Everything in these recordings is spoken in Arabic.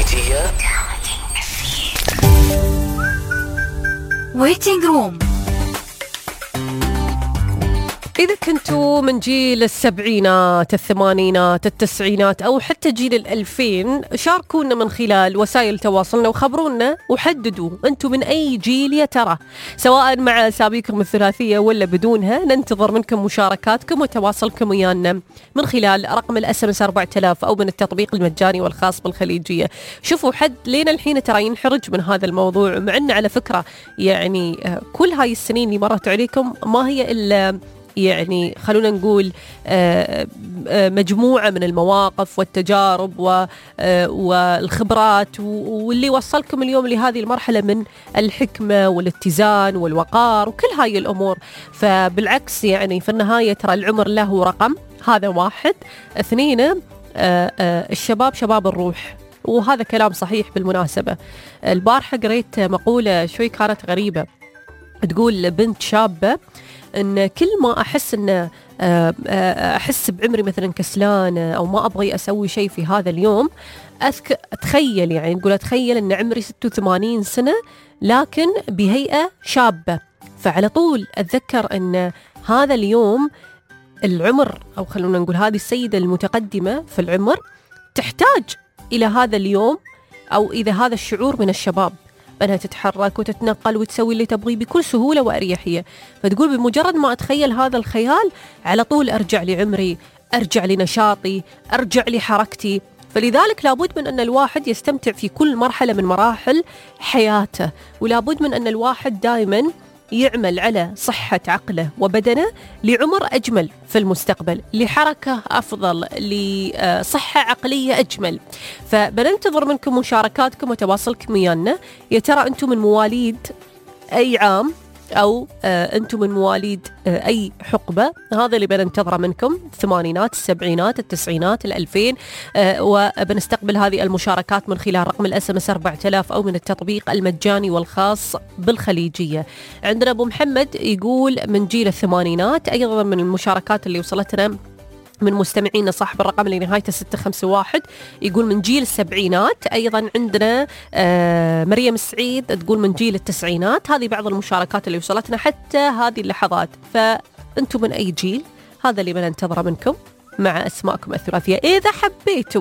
الخليجية. ويتنج روم. إذا كنتوا من جيل السبعينات، الثمانينات، التسعينات أو حتى جيل الألفين، شاركونا من خلال وسائل تواصلنا وخبرونا وحددوا أنتوا من أي جيل يا ترى، سواء مع أساميكم الثلاثية ولا بدونها. ننتظر منكم مشاركاتكم وتواصلكم ويانا من خلال رقم الSMS 4000 أو من التطبيق المجاني والخاص بالخليجية. شوفوا حد لين الحين ترى ينحرج من هذا الموضوع، مع أن على فكرة يعني كل هاي السنين اللي مرت عليكم ما هي إلا يعني خلونا نقول مجموعة من المواقف والتجارب والخبرات واللي وصلكم اليوم لهذه المرحلة من الحكمة والاتزان والوقار وكل هاي الأمور. فبالعكس يعني في النهاية ترى العمر له رقم، هذا واحد. اثنين، الشباب شباب الروح، وهذا كلام صحيح بالمناسبة. البارحة قريت مقولة شوي كانت غريبة، تقول بنت شابة إن كل ما أحس بعمري مثلا كسلان أو ما أبغي أسوي شيء في هذا اليوم، أتخيل يعني نقول أتخيل إن عمري 86 سنة لكن بهيئة شابة. فعلى طول أتذكر إن هذا اليوم العمر، أو خلونا نقول هذه السيدة المتقدمة في العمر تحتاج إلى هذا اليوم أو إذا هذا الشعور من الشباب، أنها تتحرك وتتنقل وتسوي اللي تبغيه بكل سهولة وأريحية. فتقول بمجرد ما أتخيل هذا الخيال على طول أرجع لعمري، أرجع لنشاطي، أرجع لحركتي. فلذلك لابد من أن الواحد يستمتع في كل مرحلة من مراحل حياته، ولابد من أن الواحد دائما يعمل على صحة عقله وبدنه لعمر أجمل في المستقبل، لحركة أفضل، لصحة عقلية أجمل. فبننتظر منكم مشاركاتكم وتواصلكم ويانا. يا ترى أنتم من مواليد أي عام، أو أنتم من مواليد أي حقبة؟ هذا اللي بننتظره منكم، الثمانينات، السبعينات، التسعينات، الألفين. وبنستقبل هذه المشاركات من خلال رقم الSMS 4000 أو من التطبيق المجاني والخاص بالخليجية. عندنا أبو محمد يقول من جيل الثمانينات. أيضا من المشاركات اللي وصلتنا من مستمعينا صاحب الرقم اللي نهايته 651 يقول من جيل السبعينات. أيضا عندنا مريم السعيد تقول من جيل التسعينات. هذه بعض المشاركات اللي وصلتنا حتى هذه اللحظات. فأنتم من أي جيل؟ هذا اللي بننتظره منكم مع أسماءكم الثلاثية إذا حبيتوا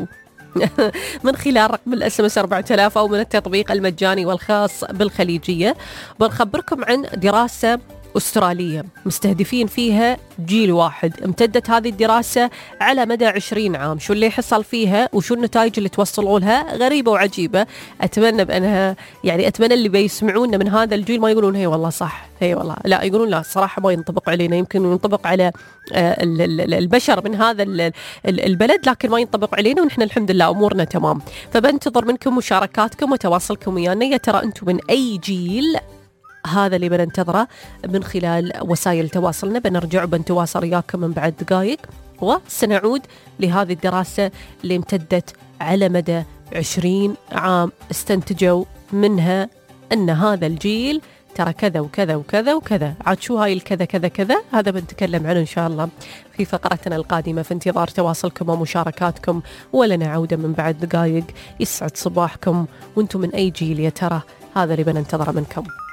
من خلال رقم الSMS 4000 أو من التطبيق المجاني والخاص بالخليجية. بنخبركم عن دراسة أسترالية مستهدفين فيها جيل واحد. امتدت هذه الدراسة على مدى 20 عام. شو اللي حصل فيها وشو النتائج اللي توصلوا لها غريبة وعجيبة. أتمنى بأنها يعني أتمنى اللي بيسمعونا من هذا الجيل ما يقولون هي والله صح، هي والله لا، يقولون لا صراحة ما ينطبق علينا. يمكن ينطبق على البشر من هذا البلد لكن ما ينطبق علينا، ونحن الحمد لله أمورنا تمام. فبنتظر منكم مشاركاتكم وتواصلكم ويانا. يا ترى أنتم من أي جيل؟ هذا اللي بننتظره من خلال وسائل تواصلنا. بنرجع وبنتواصل وياكم من بعد دقائق، وسنعود لهذه الدراسة اللي امتدت على مدى 20 عام. استنتجوا منها أن هذا الجيل ترى كذا وكذا وكذا وكذا. عاد شو هاي الكذا كذا كذا؟ هذا بنتكلم عنه إن شاء الله في فقرتنا القادمة. في انتظار تواصلكم ومشاركاتكم، ولنا عودة من بعد دقائق. يسعد صباحكم. وانتم من أي جيل يا ترى؟ هذا اللي بننتظره منكم.